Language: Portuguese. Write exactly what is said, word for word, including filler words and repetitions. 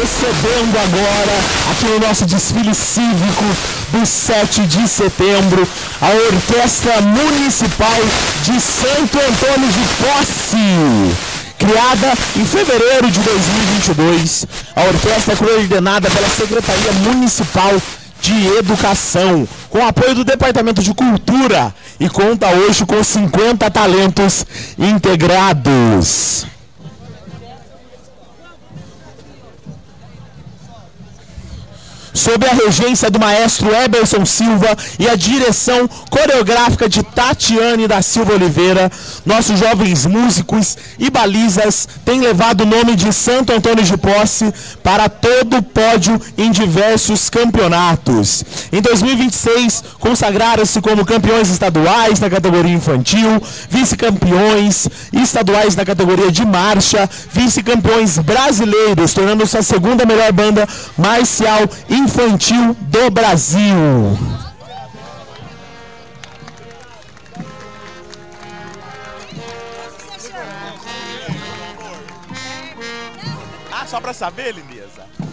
recebendo agora, aqui no nosso desfile cívico do sete de setembro, a Orquestra Municipal de Santo Antônio de Posse. Criada em fevereiro de dois mil e vinte e dois, a orquestra é coordenada pela Secretaria Municipal de Educação, com apoio do Departamento de Cultura, e conta hoje com cinquenta talentos integrados. Sob a regência do maestro Eberson Silva e a direção coreográfica de Tatiane da Silva Oliveira, nossos jovens músicos e balizas têm levado o nome de Santo Antônio de Posse para todo o pódio em diversos campeonatos. Em dois mil e vinte e seis, consagraram-se como campeões estaduais na categoria infantil, vice-campeões estaduais na categoria de marcha, vice-campeões brasileiros, tornando-se a segunda melhor banda marcial infantil do Brasil. Ah, só pra saber, lindeza?